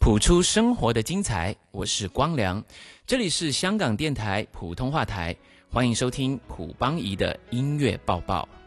谱出生活的精彩，我是光良，这里是香港电台普通话台，欢迎收听卜邦仪的音乐报报。